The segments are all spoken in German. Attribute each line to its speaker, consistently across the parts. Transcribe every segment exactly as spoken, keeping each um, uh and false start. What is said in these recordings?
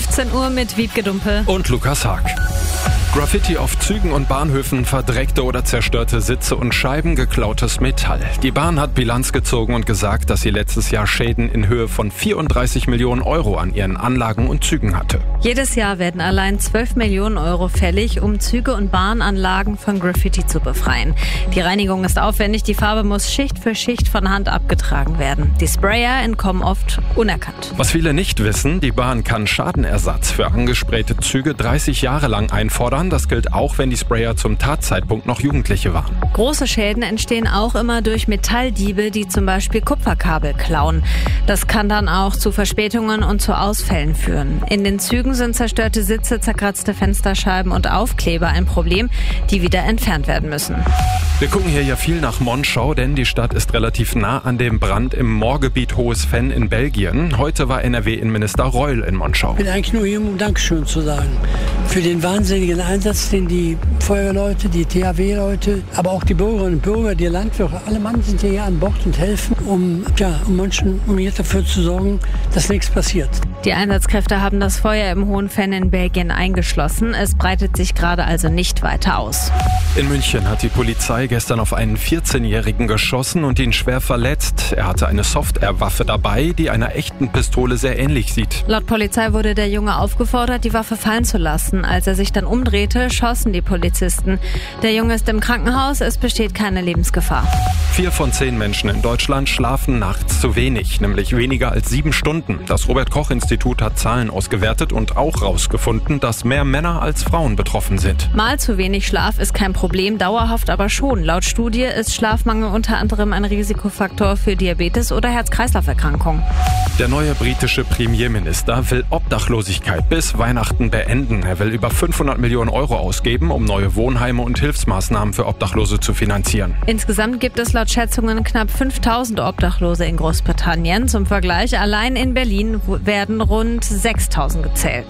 Speaker 1: fünfzehn Uhr mit Wiebke Dumpe
Speaker 2: und Lukas Haag. Graffiti auf Zügen und Bahnhöfen, verdreckte oder zerstörte Sitze und Scheiben, geklautes Metall. Die Bahn hat Bilanz gezogen und gesagt, dass sie letztes Jahr Schäden in Höhe von vierunddreißig Millionen Euro an ihren Anlagen und Zügen hatte.
Speaker 1: Jedes Jahr werden allein zwölf Millionen Euro fällig, um Züge und Bahnanlagen von Graffiti zu befreien. Die Reinigung ist aufwendig, die Farbe muss Schicht für Schicht von Hand abgetragen werden. Die Sprayer entkommen oft unerkannt.
Speaker 2: Was viele nicht wissen, die Bahn kann Schadenersatz für angesprayte Züge dreißig Jahre lang einfordern. Das gilt auch, wenn die Sprayer zum Tatzeitpunkt noch Jugendliche waren.
Speaker 1: Große Schäden entstehen auch immer durch Metalldiebe, die zum Beispiel Kupferkabel klauen. Das kann dann auch zu Verspätungen und zu Ausfällen führen. In den Zügen sind zerstörte Sitze, zerkratzte Fensterscheiben und Aufkleber ein Problem, die wieder entfernt werden müssen.
Speaker 2: Wir gucken hier ja viel nach Monschau, denn die Stadt ist relativ nah an dem Brand im Moorgebiet Hohes Venn in Belgien. Heute war N R W-Innenminister Reul in Monschau.
Speaker 3: Ich bin eigentlich nur hier, um Dankeschön zu sagen. Für den wahnsinnigen Einsatz, den die Feuerwehrleute, die T H W-Leute, aber auch die Bürgerinnen und Bürger, die Landwirte, alle Mann sind hier an Bord und helfen, um, ja, um Menschen, um hier dafür zu sorgen, dass nichts passiert.
Speaker 1: Die Einsatzkräfte haben das Feuer im Hohen Venn in Belgien eingeschlossen. Es breitet sich gerade also nicht weiter aus.
Speaker 2: In München hat die Polizei gestern auf einen vierzehnjährigen geschossen und ihn schwer verletzt. Er hatte eine Software-Waffe dabei, die einer echten Pistole sehr ähnlich sieht.
Speaker 1: Laut Polizei wurde der Junge aufgefordert, die Waffe fallen zu lassen. Als er sich dann umdrehte, schossen die Polizisten. Der Junge ist im Krankenhaus, es besteht keine Lebensgefahr.
Speaker 2: Vier von zehn Menschen in Deutschland schlafen nachts zu wenig, nämlich weniger als sieben Stunden. Das Robert-Koch-Institut hat Zahlen ausgewertet und auch herausgefunden, dass mehr Männer als Frauen betroffen sind.
Speaker 1: Mal zu wenig Schlaf ist kein Problem, dauerhaft aber schon. Laut Studie ist Schlafmangel unter anderem ein Risikofaktor für Diabetes oder Herz-Kreislauf-Erkrankungen.
Speaker 2: Der neue britische Premierminister will Obdachlosigkeit bis Weihnachten beenden. Er will über fünfhundert Millionen Euro ausgeben, um neue Wohnheime und Hilfsmaßnahmen für Obdachlose zu finanzieren.
Speaker 1: Insgesamt gibt es laut Schätzungen knapp fünftausend Obdachlose in Großbritannien. Zum Vergleich, allein in Berlin werden rund sechstausend gezählt.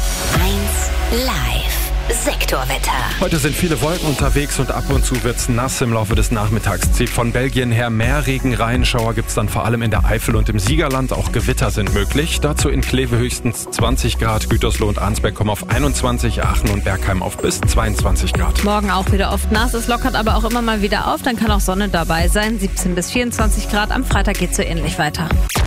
Speaker 4: eins Live. Sektorwetter.
Speaker 2: Heute sind viele Wolken unterwegs und ab und zu wird's nass im Laufe des Nachmittags. Zieht von Belgien her mehr Regen rein. Schauer gibt's dann vor allem in der Eifel und im Siegerland. Auch Gewitter sind möglich. Dazu in Kleve höchstens zwanzig Grad. Gütersloh und Arnsberg kommen auf einundzwanzig, Aachen und Bergheim auf bis zweiundzwanzig Grad.
Speaker 1: Morgen auch wieder oft nass. Es lockert aber auch immer mal wieder auf. Dann kann auch Sonne dabei sein. siebzehn bis vierundzwanzig Grad. Am Freitag geht's so ähnlich weiter.